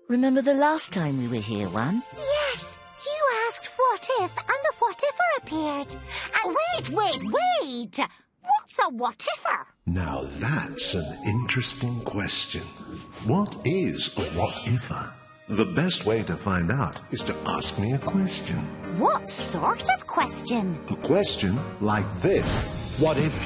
Remember the last time we were here, One? Yes, you asked what if, and the what-ifer appeared. And wait! What's a what-ifer? Now that's an interesting question. What is a what-ifer? The best way to find out is to ask me a question. What sort of question? A question like this. What if